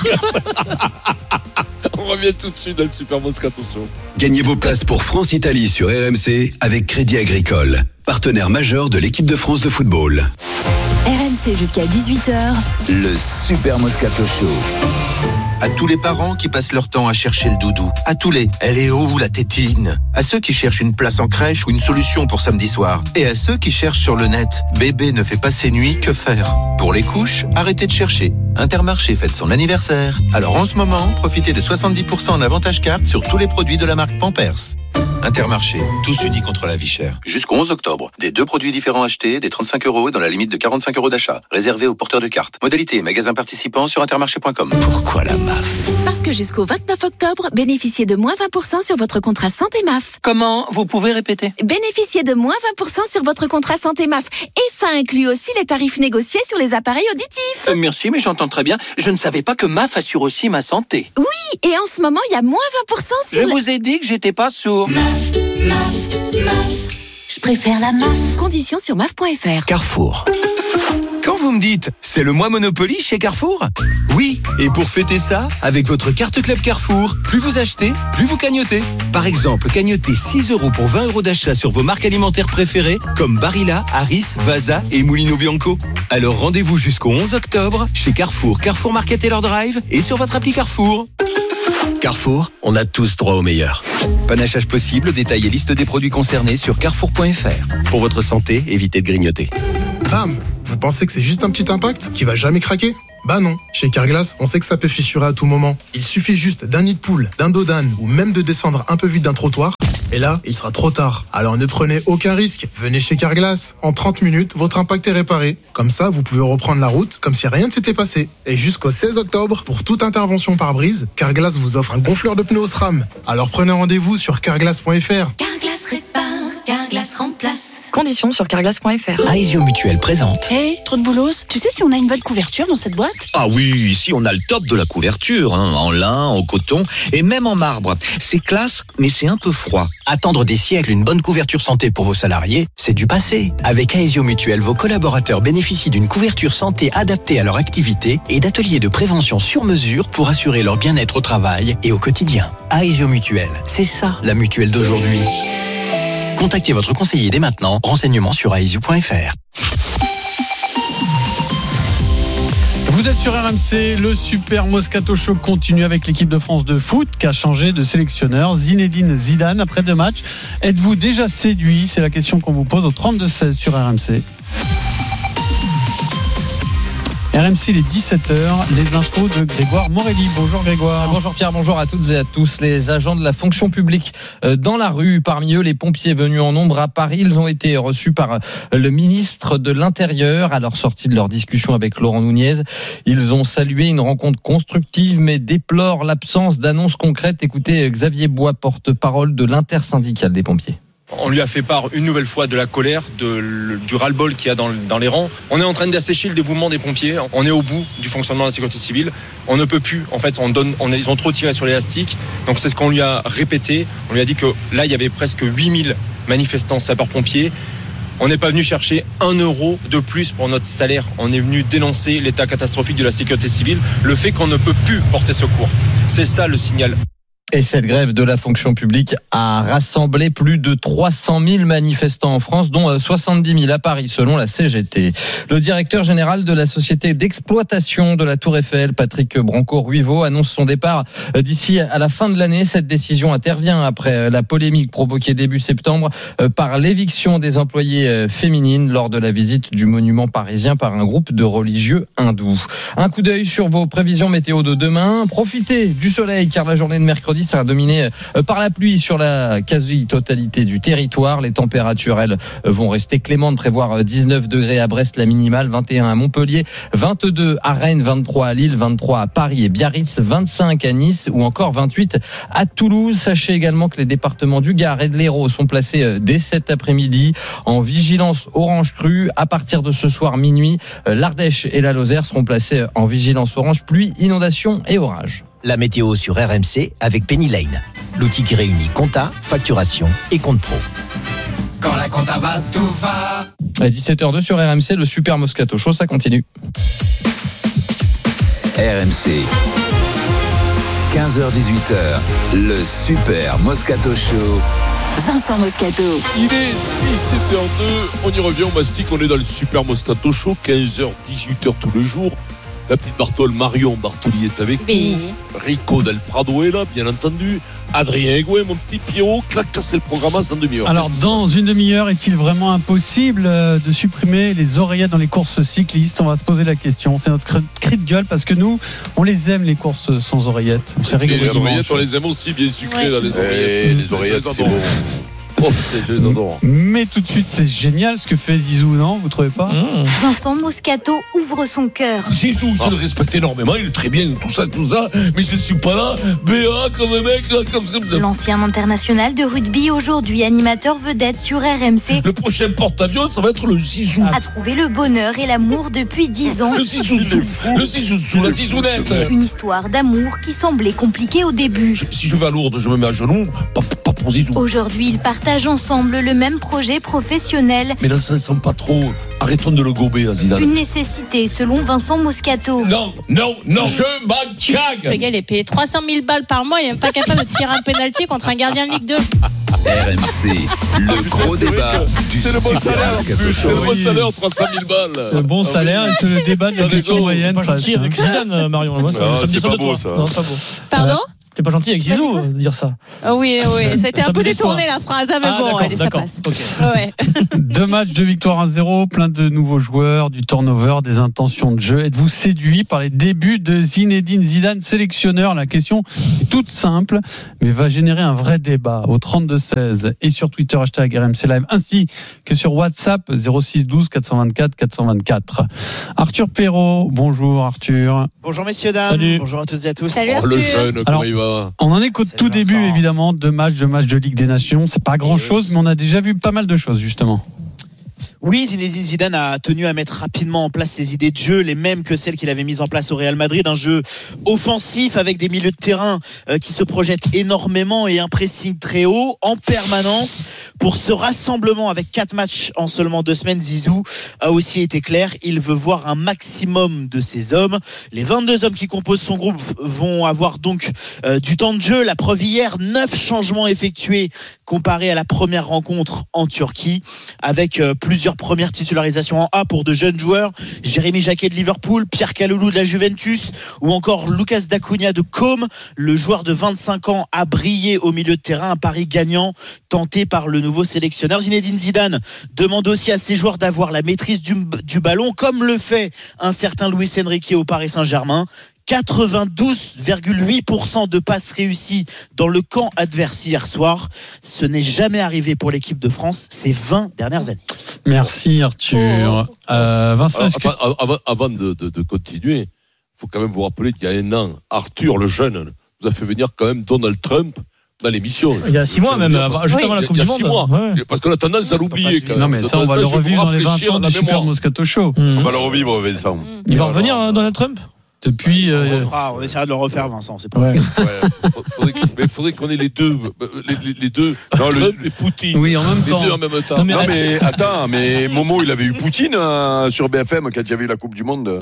On revient tout de suite dans le Super Moscato Show. Gagnez vos places pour France-Italie sur RMC avec Crédit Agricole, partenaire majeur de l'équipe de France de football. RMC jusqu'à 18h. Le Super Moscato Show. À tous les parents qui passent leur temps à chercher le doudou. À tous les « elle est où la tétine ?» À ceux qui cherchent une place en crèche ou une solution pour samedi soir. Et à ceux qui cherchent sur le net « bébé ne fait pas ses nuits, que faire ?» Pour les couches, arrêtez de chercher. Intermarché fête son anniversaire. Alors en ce moment, profitez de 70% en avantage carte sur tous les produits de la marque Pampers. Intermarché, tous unis contre la vie chère. Jusqu'au 11 octobre, des 2 produits différents achetés, des 35 € dans la limite de 45 € d'achat. Réservé aux porteurs de cartes. Modalité et magasins participants sur intermarché.com. Pourquoi la MAF? Parce que jusqu'au 29 octobre, bénéficiez de moins 20% sur votre contrat santé MAF. Comment? Vous pouvez répéter? Bénéficiez de moins 20% sur votre contrat santé MAF. Et ça inclut aussi les tarifs négociés sur les appareils auditifs. Merci, mais j'entends très bien. Je ne savais pas que MAF assure aussi ma santé. Oui, et en ce moment, il y a moins 20% sur Je vous ai dit que j'étais pas sourd. Je préfère la MAF. Conditions sur MAF.fr. Carrefour. Quand vous me dites « c'est le mois Monopoly chez Carrefour », oui, et pour fêter ça, avec votre carte Club Carrefour, plus vous achetez, plus vous cagnotez. Par exemple, cagnotez 6 € pour 20 € d'achat sur vos marques alimentaires préférées, comme Barilla, Harris, Vasa et Moulinot Bianco. Alors rendez-vous jusqu'au 11 octobre chez Carrefour, Carrefour Market et leur drive, et sur votre appli Carrefour. Carrefour, on a tous droit au meilleur. Panachage possible, détail et liste des produits concernés sur carrefour.fr. Pour votre santé, évitez de grignoter. Bam! Vous pensez que c'est juste un petit impact qui va jamais craquer? Bah non. Chez Carglass, on sait que ça peut fissurer à tout moment. Il suffit juste d'un nid de poule, d'un dos d'âne ou même de descendre un peu vite d'un trottoir. Et là, il sera trop tard. Alors ne prenez aucun risque. Venez chez Carglass. En 30 minutes, votre impact est réparé. Comme ça, vous pouvez reprendre la route comme si rien ne s'était passé. Et jusqu'au 16 octobre, pour toute intervention par brise, Carglass vous offre un gonfleur de pneus SRAM. Alors prenez rendez-vous sur carglass.fr. Carglass répare, Carglass remplace. Conditions sur carglass.fr. Aesio Mutuel présente. Hey, trop de boulos. Tu sais si on a une bonne couverture dans cette boîte? Ah oui, ici on a le top de la couverture, en lin, en coton et même en marbre. C'est classe, mais c'est un peu froid. Attendre des siècles une bonne couverture santé pour vos salariés, c'est du passé. Avec Aesio Mutuel, vos collaborateurs bénéficient d'une couverture santé adaptée à leur activité et d'ateliers de prévention sur mesure pour assurer leur bien-être au travail et au quotidien. Aesio Mutuel, c'est ça la mutuelle d'aujourd'hui. Contactez votre conseiller dès maintenant. Renseignements sur aesio.fr. Vous êtes sur RMC, le Super Moscato Show continue avec l'équipe de France de foot qui a changé de sélectionneur. Zinedine Zidane après 2 matchs. Êtes-vous déjà séduit? C'est la question qu'on vous pose au 32-16 sur RMC. RMC, les 17h, les infos de Grégoire Morelli. Bonjour Grégoire. Bonjour Pierre, bonjour à toutes et à tous. Les agents de la fonction publique dans la rue, parmi eux les pompiers venus en nombre à Paris, ils ont été reçus par le ministre de l'Intérieur à leur sortie de leur discussion avec Laurent Nunez. Ils ont salué une rencontre constructive mais déplorent l'absence d'annonces concrètes. Écoutez Xavier Bois, porte-parole de l'intersyndicale des pompiers. On lui a fait part une nouvelle fois de la colère, du ras-le-bol qu'il y a dans les rangs. On est en train d'assécher le dévouement des pompiers. On est au bout du fonctionnement de la sécurité civile. On ne peut plus. En fait, ils ont trop tiré sur l'élastique. Donc c'est ce qu'on lui a répété. On lui a dit que là, il y avait presque 8000 manifestants sapeurs-pompiers. On n'est pas venu chercher 1 € de plus pour notre salaire. On est venu dénoncer l'état catastrophique de la sécurité civile, le fait qu'on ne peut plus porter secours. C'est ça le signal. Et cette grève de la fonction publique a rassemblé plus de 300 000 manifestants en France, dont 70 000 à Paris, selon la CGT. Le directeur général de la société d'exploitation de la Tour Eiffel, Patrick Branco-Ruivo, annonce son départ d'ici à la fin de l'année. Cette décision intervient après la polémique provoquée début septembre par l'éviction des employées féminines lors de la visite du monument parisien par un groupe de religieux hindous. Un coup d'œil sur vos prévisions météo de demain. Profitez du soleil car la journée de mercredi sera dominée par la pluie sur la quasi-totalité du territoire. Les températures, elles, vont rester clémentes, prévoir 19 degrés à Brest, la minimale, 21 à Montpellier, 22 à Rennes, 23 à Lille, 23 à Paris et Biarritz, 25 à Nice ou encore 28 à Toulouse. Sachez également que les départements du Gard et de l'Hérault sont placés dès cet après-midi en vigilance orange crue. À partir de ce soir minuit, l'Ardèche et la Lozère seront placés en vigilance orange pluie, inondation et orage. La météo sur RMC avec Penny Lane, l'outil qui réunit compta, facturation et compte pro. Quand la compta va, tout va. À 17h02 sur RMC, le Super Moscato Show, ça continue. RMC, 15h-18h, le Super Moscato Show. Vincent Moscato. Il est 17h02, on y revient, on mastique, on est dans le Super Moscato Show, 15h, 18h tous les jours. La petite Bartoli, Marion Bartoli est avec nous. Rico Del Prado est là, bien entendu. Adrien Egouet, mon petit Pierrot, casser le programme en demi-heure. Alors, dans une demi-heure, est-il vraiment impossible de supprimer les oreillettes dans les courses cyclistes? On va se poser la question. C'est notre cri de gueule parce que nous, on les aime, les courses sans oreillettes. On s'est rigolé. Les oreillettes, on les aime aussi, bien sucrées, là, les oreillettes. Les oreillettes, c'est bon. Oh putain, je les adore. Mais tout de suite, c'est génial ce que fait Zizou, non? Vous trouvez pas? Vincent Moscato ouvre son cœur. Zizou, je le respecte énormément, il est très bien, tout ça, mais je suis pas là, BA comme un mec, là, comme ça. L'ancien international de rugby, aujourd'hui animateur vedette sur RMC. Le prochain porte-avions, ça va être le Zizou. A trouvé le bonheur et l'amour depuis 10 ans. Le Zizou, la Zizounette. Une histoire d'amour qui semblait compliquée au début. Si je vais à Lourdes, je me mets à genoux, pas pour Zizou. Aujourd'hui, ils partagent ensemble le même projet professionnel. Mais là, ça ne sent pas trop. Arrêtons de le gober à Zidane. Une nécessité, selon Vincent Moscato. Non, je m'encague. Le gars, il est payé 300 000 balles par mois, il n'est même pas capable de tirer un pénalty contre un gardien de Ligue 2. RMC, le gros débat du C'est le bon salaire en plus. C'est le bon salaire, 300 000 balles. C'est le bon salaire et c'est le débat de la question moyenne. Pas gentil avec Zidane, Marion. Moi, c'est pas beau, ça. Non, pas beau. Pardon? T'es pas gentil avec Zizou de dire ça. Oui, ça a été un peu détourné la phrase, mais bon, allez, ça passe. Okay. Ouais. 2 matchs, 2 victoires 1-0, plein de nouveaux joueurs, du turnover, des intentions de jeu. Êtes-vous séduit par les débuts de Zinedine Zidane, sélectionneur? La question est toute simple, mais va générer un vrai débat au 32-16 et sur Twitter #RMC Live, ainsi que sur WhatsApp 06 12 424 424. Arthur Perrault, bonjour Arthur. Bonjour messieurs, dames. Salut. Bonjour à toutes et à tous. Salut Arthur. Le jeune, comment il va? On en est qu'au tout début, évidemment, de matchs de Ligue des Nations. C'est pas grand-chose, mais on a déjà vu pas mal de choses, justement. Oui, Zinedine Zidane a tenu à mettre rapidement en place ses idées de jeu, les mêmes que celles qu'il avait mises en place au Real Madrid, un jeu offensif avec des milieux de terrain qui se projettent énormément et un pressing très haut en permanence. Pour ce rassemblement avec 4 matchs en seulement 2 semaines, Zizou a aussi été clair, il veut voir un maximum de ses hommes. Les 22 hommes qui composent son groupe vont avoir donc du temps de jeu. La preuve hier, 9 changements effectués comparé à la première rencontre en Turquie, avec plusieurs premières titularisations en A pour de jeunes joueurs, Jérémy Jacquet de Liverpool, Pierre Kaloulou de la Juventus ou encore Lucas Dacunia de Com. Le joueur de 25 ans a brillé au milieu de terrain, un pari gagnant tenté par le nouveau sélectionneur. Zinedine Zidane demande aussi à ses joueurs d'avoir la maîtrise du ballon, comme le fait un certain Luis Enrique au Paris Saint-Germain. 92,8% de passes réussies dans le camp adverse hier soir. Ce n'est jamais arrivé pour l'équipe de France ces 20 dernières années. Merci Arthur. Vincent, avant de continuer, il faut quand même vous rappeler qu'il y a un an, Arthur, le jeune, nous a fait venir quand même Donald Trump dans l'émission. Il y a 6 mois même, juste avant la Coupe du Monde. Il y a 6 mois, parce qu'on a tendance à l'oublier quand même. Non mais ça, on va le revivre dans les 20 ans du Super Moscato Show. On va le revivre, Vincent. Il va revenir, Donald Trump? Depuis, on essaiera de le refaire, Vincent. C'est pas mais il faudrait qu'on ait les deux, Trump et Poutine. Oui, en même temps. Les deux en même temps. Non, mais attends, mais Momo, il avait eu Poutine sur BFM quand il y avait eu la Coupe du Monde.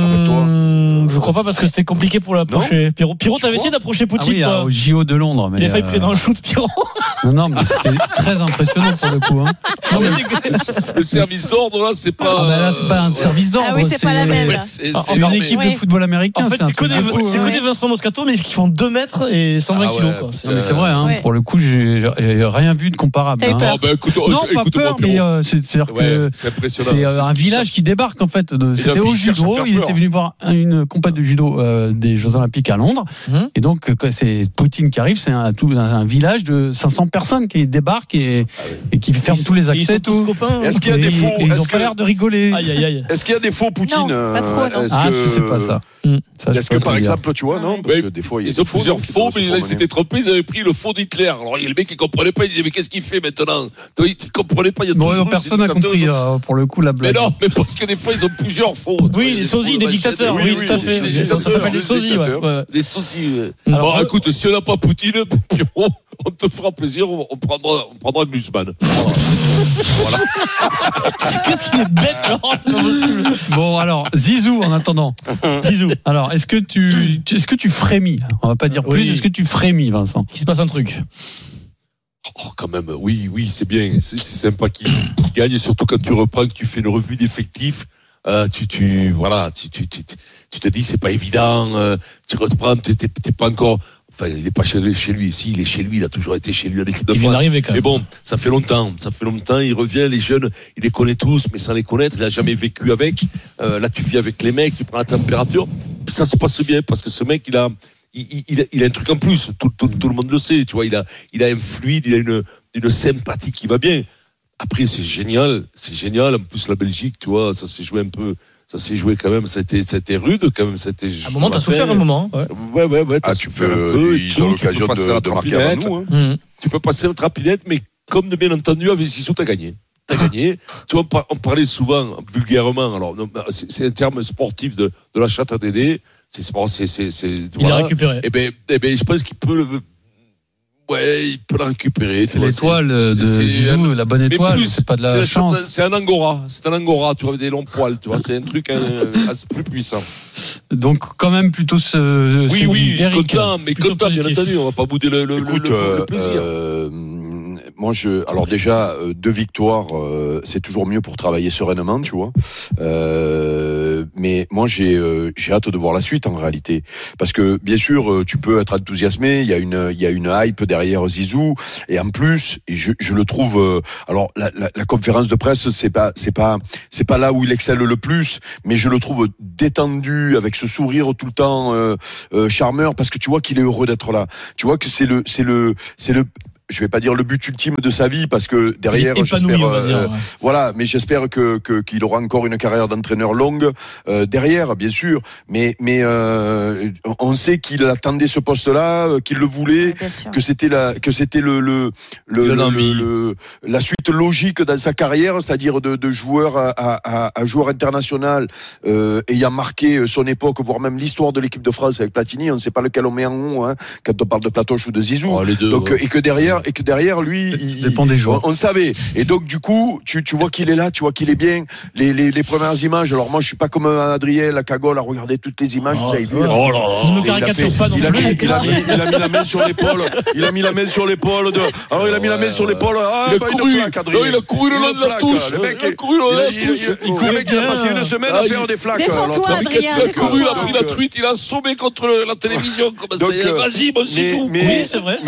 Je crois pas parce que c'était compliqué pour l'approcher. Pierrot, t'avais essayé d'approcher Poutine? Oui, au JO de Londres. Mais il a failli prendre un shoot, Pierrot. Non, mais c'était très impressionnant pour le coup. Non, mais le service d'ordre, là, c'est pas. Là, c'est pas un service d'ordre. Ah oui, c'est pas la même. C'est une équipe de football américain. En fait, c'est que des Vincent Moscato, mais qui font 2 mètres et 120 kilos. Quoi. C'est vrai, pour le coup, j'ai rien vu de comparable. T'as eu peur? Non, pas peur, mais c'est-à-dire que c'est un village qui débarque en fait. C'était au judo, il était venu voir une compète de judo des Jeux Olympiques à Londres. Et donc, c'est Poutine qui arrive, c'est un village de 500 personnes qui débarquent et qui ferment tous les accès. Est-ce qu'il y a des faux? Ils ont pas l'air de rigoler. Est-ce qu'il y a des faux Poutine? Non, pas trop, non. Je sais pas ça. Est-ce que par exemple, tu vois, non? Parce que des fois, ils ont plusieurs faux, mais là, ils s'étaient trompés, ils avaient pris le faux d'Hitler. Alors, le mec, il comprenait pas, il disait, mais qu'est-ce qu'il fait maintenant? Il comprenait pas, il y a toujours. Personne n'a compris, pour le coup, la blague. Mais non, mais parce que des fois, ils ont plusieurs faux. Oui, les sosies des dictateurs. Oui, tout à fait. Ça s'appelle des sosies, des sosies. Bon, écoute, si on n'a pas Poutine, on te fera plaisir, on prendra Glusman. Voilà. Qu'est-ce qu'il est bête, Laurent, c'est pas possible. Bon, alors, Zizou, en attendant. Zizou. Alors, est-ce que tu frémis? On va pas dire plus, est-ce que tu frémis, Vincent? Qu'il se passe un truc. Oh, quand même, oui, c'est bien. C'est sympa qu'il gagne, surtout quand tu reprends, que tu fais une revue d'effectifs tu te dis c'est pas évident, tu reprends, t'es pas encore. Enfin, il est pas chez lui. Si, il est chez lui. Il a toujours été chez lui à l'équipe de France. Il vient d'arriver quand même. Mais bon, ça fait longtemps. Il revient. Les jeunes, il les connaît tous, mais sans les connaître, il a jamais vécu avec. Là, tu vis avec les mecs, tu prends la température. Ça se passe bien parce que ce mec, il a un truc en plus. Tout le monde le sait. Tu vois, il a un fluide, il a une sympathie qui va bien. Après, c'est génial. En plus, la Belgique, tu vois, ça s'est joué un peu. Ça s'est joué quand même, c'était rude quand même. À un moment, t'as souffert un moment. Ouais, t'as souffert un peu. Ils ont l'occasion de marquer avant nous. Tu peux passer notre rapidette, mais comme de bien entendu, avec Zizou, t'as gagné. Tu vois, on parlait souvent, vulgairement, alors c'est un terme sportif de la chatte à Dédé. Il l'a récupéré. Eh ben, je pense qu'il peut il peut la récupérer. C'est l'étoile de Zizou, la bonne étoile. C'est pas de la chance. C'est un angora, tu vois, avec des longs poils, tu vois. C'est un truc plus puissant. Donc, quand même, plutôt oui, Eric, content, bien entendu. On va pas bouder le plaisir. Moi, alors déjà, 2 victoires, c'est toujours mieux pour travailler sereinement, tu vois. Mais moi, j'ai hâte de voir la suite en réalité, parce que bien sûr, tu peux être enthousiasmé. Il y a une hype derrière Zizou, et en plus, je le trouve. Alors, la conférence de presse, c'est pas là où il excelle le plus, mais je le trouve détendu, avec ce sourire tout le temps, charmeur, parce que tu vois qu'il est heureux d'être là. Tu vois que c'est le je vais pas dire le but ultime de sa vie, parce que derrière, j'espère, voilà, mais j'espère qu'il aura encore une carrière d'entraîneur longue derrière, bien sûr. Mais on sait qu'il attendait ce poste-là, qu'il le voulait, que c'était la suite logique dans sa carrière, c'est-à-dire de joueur à joueur international, ayant marqué son époque, voire même l'histoire de l'équipe de France avec Platini. On ne sait pas lequel on met en haut, quand on parle de Platoche ou de Zizou. Donc, et que derrière lui, dépend des joueurs. On savait. Et donc du coup, tu vois qu'il est là, tu vois qu'il est bien. Les premières images. Alors moi, je suis pas comme Adrien la cagole à regarder toutes les images. Vous avez vu. Oh là là. Ne me caricature pas non plus. Il a mis la main sur l'épaule. Alors il a mis la main sur l'épaule. Il a couru le long de la touche. Le mec, il a passé une semaine à faire des flaques. Il a couru, il a pris la truite, il a assommé contre la télévision. Vas-y, mon Zizou. Oui, c'est vrai.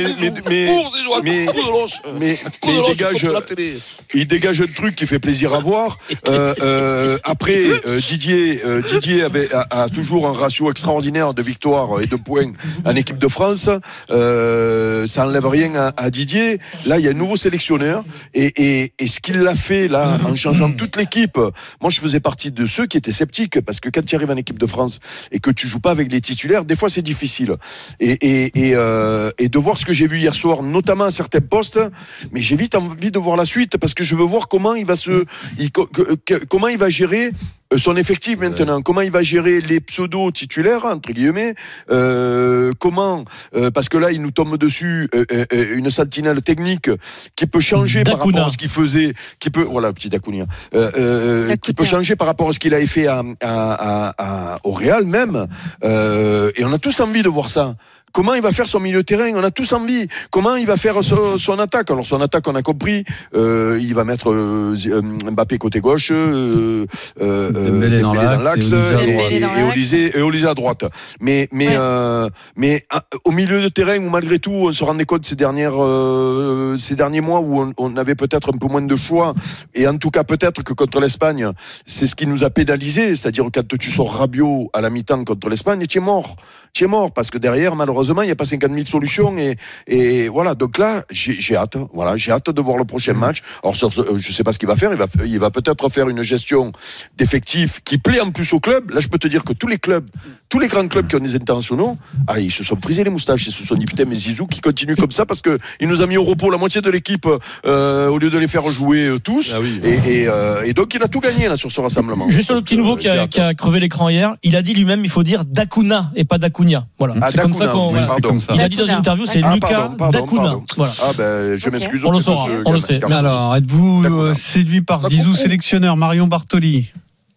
Mais il dégage un truc qui fait plaisir à voir. Après, Didier a toujours un ratio extraordinaire de victoires et de points en équipe de France. Ça enlève rien à Didier. Là, il y a un nouveau sélectionneur, et ce qu'il a fait là, en changeant toute l'équipe. Moi, je faisais partie de ceux qui étaient sceptiques, parce que quand tu arrives en équipe de France et que tu joues pas avec les titulaires, des fois c'est difficile. Et de voir ce que j'ai vu hier soir, notamment à certains postes, mais j'ai vite envie de voir la suite, parce que je veux voir comment il va gérer son effectif maintenant, comment il va gérer les pseudo-titulaires, entre guillemets, parce que là, il nous tombe dessus une sentinelle technique qui peut changer par rapport à ce qu'il faisait, petit Dacunia, qui peut changer par rapport à ce qu'il avait fait au Real même, et on a tous envie de voir ça. Comment il va faire son milieu de terrain? On a tous envie. Comment il va faire son attaque? Alors son attaque, on a compris. Il va mettre Mbappé côté gauche, Dembélé dans l'axe et Olysée à droite. Mais au milieu de terrain, où malgré tout, on se rendait compte ces derniers mois où on avait peut-être un peu moins de choix. Et en tout cas, peut-être que contre l'Espagne, c'est ce qui nous a pénalisé. C'est-à-dire, quand tu sors Rabiot à la mi-temps contre l'Espagne, tu es mort. Parce que derrière, malheureusement, il n'y a pas 50 000 solutions, et voilà. Donc là, j'ai hâte. Voilà, j'ai hâte de voir le prochain match. Alors, je sais pas ce qu'il va faire. Il va peut-être faire une gestion d'effectifs qui plaît en plus au club. Là, je peux te dire que tous les grands clubs qui ont des internationaux, ils se sont frisés les moustaches. Ils se sont dit, putain, mais Zizou qui continue comme ça, parce que il nous a mis au repos la moitié de l'équipe, au lieu de les faire jouer tous. Et donc, il a tout gagné là sur ce rassemblement. Juste sur le petit nouveau qui a crevé l'écran hier, il a dit lui-même, il faut dire Dacuna et pas Dacuna. Voilà. C'est comme ça qu'on. Il a dit dans une interview, c'est Lucas Dacuna. Voilà. Je m'excuse. On le saura, on le sait. Alors, êtes-vous séduit par Zizou sélectionneur, Marion Bartoli?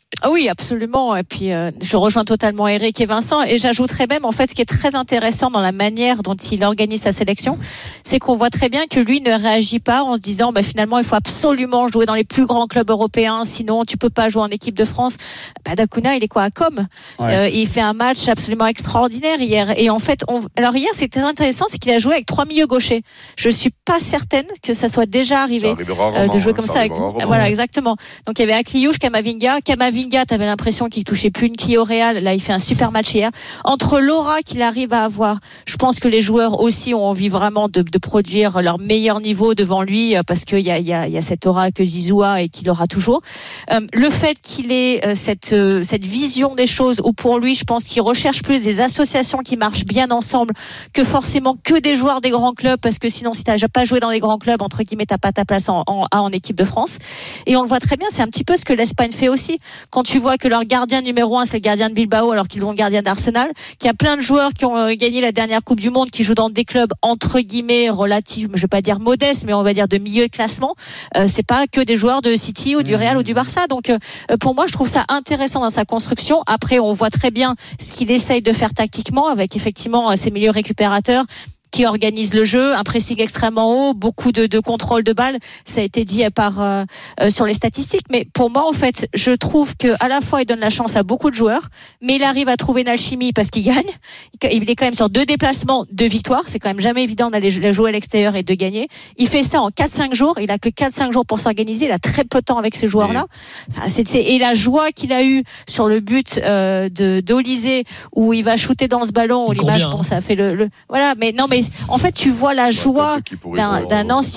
Oui, absolument. Et puis, je rejoins totalement Eric et Vincent. Et j'ajouterais même, en fait, ce qui est très intéressant dans la manière dont il organise sa sélection, c'est qu'on voit très bien que lui ne réagit pas en se disant, finalement, il faut absolument jouer dans les plus grands clubs européens, sinon tu peux pas jouer en équipe de France. Dacuna, il est quoi à Com? Il fait un match absolument extraordinaire hier. Et en fait, alors hier, c'est très intéressant, c'est qu'il a joué avec 3 milieux gauchers. Je suis pas certaine que ça soit déjà arrivé de jouer comme ça. Voilà, exactement. Donc il y avait Akliouche, Camavinga, t'avais l'impression qu'il touchait plus une quille au Real. Là, il fait un super match hier. Entre l'aura qu'il arrive à avoir, je pense que les joueurs aussi ont envie vraiment de produire leur meilleur niveau devant lui, parce qu'il y a cette aura que Zizou a et qu'il aura toujours. Le fait qu'il ait cette vision des choses, où pour lui, je pense qu'il recherche plus des associations qui marchent bien ensemble que forcément que des joueurs des grands clubs, parce que sinon, si t'as pas joué dans les grands clubs, entre guillemets, t'as pas ta place en équipe de France. Et on le voit très bien, c'est un petit peu ce que l'Espagne fait aussi. Quand tu vois que leur gardien numéro 1, c'est le gardien de Bilbao, alors qu'ils ont le gardien d'Arsenal, qu'il y a plein de joueurs qui ont gagné la dernière Coupe du Monde, qui jouent dans des clubs entre guillemets relatifs, je vais pas dire modestes, mais on va dire de milieu de classement. C'est pas que des joueurs de City ou du Real ou du Barça. Donc pour moi, je trouve ça intéressant dans sa construction. Après, on voit très bien ce qu'il essaye de faire tactiquement, avec effectivement ses milieux récupérateurs qui organise le jeu, un pressing extrêmement haut, beaucoup de contrôle de balle. Ça a été dit sur les statistiques. Mais pour moi, en fait, je trouve que à la fois il donne la chance à beaucoup de joueurs, mais il arrive à trouver une alchimie parce qu'il gagne. Il est quand même sur 2 déplacements, 2 victoires. C'est quand même jamais évident d'aller jouer à l'extérieur et de gagner. Il fait ça en 4-5 jours. Il a que 4-5 jours pour s'organiser. Il a très peu de temps avec ces joueurs-là. Et la joie qu'il a eue sur le but d'Olysée, où il va shooter dans ce ballon, où l'image, ça a fait voilà. Mais non, mais en fait, tu vois la joie d'un ancien